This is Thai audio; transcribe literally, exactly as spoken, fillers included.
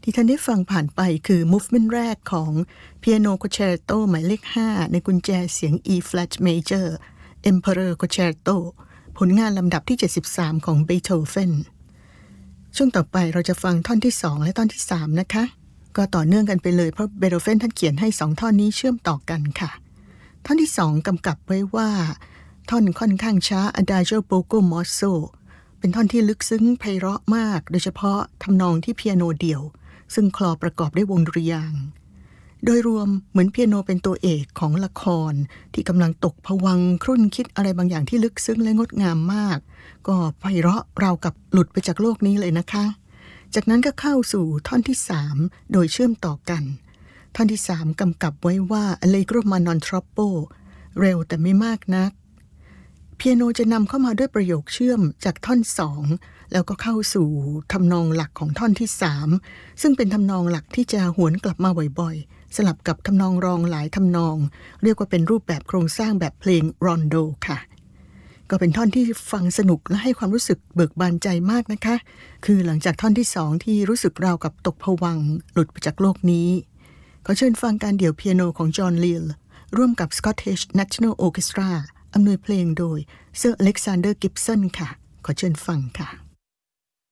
ที่ท่านได้ฟังผ่านไปคือ movement แรกของ Piano Concerto หมายเลขห้าในกุญแจเสียง E flat major Emperor Concerto ผลงานลำดับที่เจ็ดสิบสามของเบโธเฟนช่วงต่อไปเราจะฟังท่อนที่สองและท่อนที่สามนะคะก็ต่อเนื่องกันไปเลยเพราะเบโธเฟนท่านเขียนให้สองท่อนนี้เชื่อมต่อกันค่ะท่อนที่สองกำกับไว้ว่าท่อนค่อนข้างช้า Adagio poco mosso เป็นท่อนที่ลึกซึ้งไพเราะมากโดยเฉพาะทำนองที่เปียโนเดี่ยวซึ่งคลอประกอบด้วยวงดุริยางค์โดยรวมเหมือนเปียโนเป็นตัวเอกของละครที่กำลังตกผวังค์ครุ่นคิดอะไรบางอย่างที่ลึกซึ้งและงดงามมากก็ไพเราะราวกับหลุดไปจากโลกนี้เลยนะคะจากนั้นก็เข้าสู่ท่อนที่สามโดยเชื่อมต่อกันท่อนที่สามกำกับไว้ว่า Allegro ma non troppo เร็วแต่ไม่มากนักเปียโนจะนำเข้ามาด้วยประโยคเชื่อมจากท่อนสองแล้วก็เข้าสู่ทำนองหลักของท่อนที่สามซึ่งเป็นทำนองหลักที่จะหวนกลับมาบ่อยๆสลับกับทำนองรองหลายทำนองเรียกว่าเป็นรูปแบบโครงสร้างแบบเพลงรอนโดค่ะก็เป็นท่อนที่ฟังสนุกและให้ความรู้สึกเบิกบานใจมากนะคะคือหลังจากท่อนที่สองที่รู้สึกราวกับตกผวังค์หลุดไปจากโลกนี้ขอเชิญฟังการเดี่ยวเปียโนของจอห์นลีลร่วมกับ Scottish National Orchestra อำนวยเพลงโดยเซอร์อเล็กซานเดอร์กิบสันค่ะขอเชิญฟังค่ะ